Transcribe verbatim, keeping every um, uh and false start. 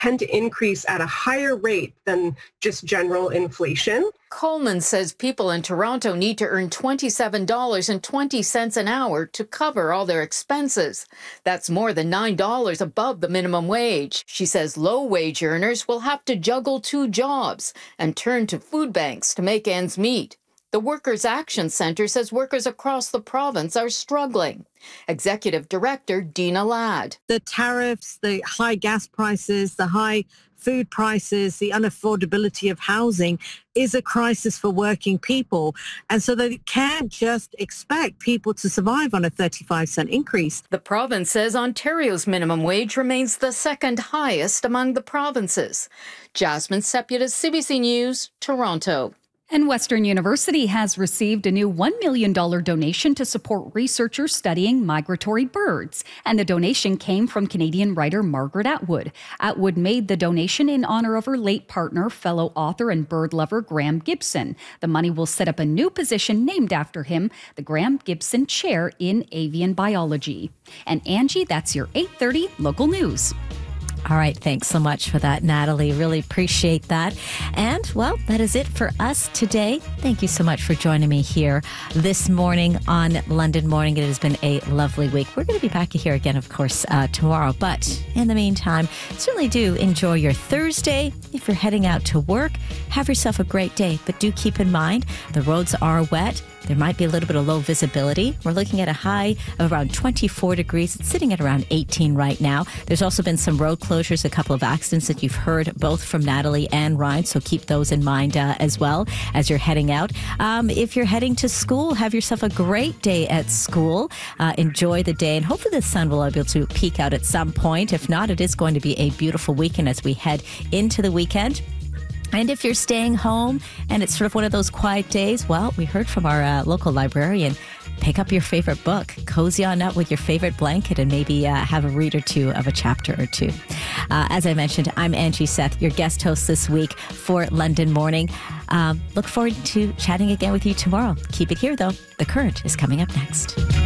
tend to increase at a higher rate than just general inflation. Coleman says people in Toronto need to earn twenty-seven dollars and twenty cents an hour to cover all their expenses. That's more than nine dollars above the minimum wage. She says low-wage earners will have to juggle two jobs and turn to food banks to make ends meet. The Workers' Action Centre says workers across the province are struggling. Executive Director Dina Ladd. The tariffs, the high gas prices, the high food prices, the unaffordability of housing is a crisis for working people. And so they can't just expect people to survive on a thirty-five cent increase. The province says Ontario's minimum wage remains the second highest among the provinces. Jasmine Sepulveda, C B C News, Toronto. And Western University has received a new one million dollars donation to support researchers studying migratory birds. And the donation came from Canadian writer Margaret Atwood. Atwood made the donation in honor of her late partner, fellow author and bird lover Graham Gibson. The money will set up a new position named after him, the Graham Gibson Chair in Avian Biology. And Angie, that's your eight thirty local news. All right. Thanks so much for that, Natalie. Really appreciate that. And, well, that is it for us today. Thank you so much for joining me here this morning on London Morning. It has been a lovely week. We're going to be back here again, of course, uh, tomorrow. But in the meantime, certainly do enjoy your Thursday. If you're heading out to work, have yourself a great day. But do keep in mind, the roads are wet. There might be a little bit of low visibility. We're looking at a high of around twenty-four degrees. It's sitting at around eighteen right now. There's also been some road closures, a couple of accidents that you've heard both from Natalie and Ryan. So keep those in mind uh, as well as you're heading out. Um, if you're heading to school, have yourself a great day at school. Uh, enjoy the day. And hopefully the sun will be able to peek out at some point. If not, it is going to be a beautiful weekend as we head into the weekend. And if you're staying home and it's sort of one of those quiet days, well, we heard from our uh, local librarian, pick up your favorite book, cozy on up with your favorite blanket, and maybe uh, have a read or two of a chapter or two. Uh, as I mentioned, I'm Angie Seth, your guest host this week for London Morning. Um, look forward to chatting again with you tomorrow. Keep it here, though. The Current is coming up next.